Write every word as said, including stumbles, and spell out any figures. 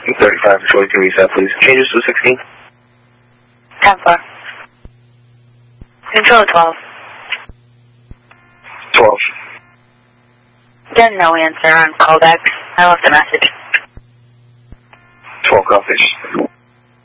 thirty-five to forty-two reset, please. Changes to sixteen. ten four. Control twelve. twelve. Then no answer on callback. I left a message. twelve copies.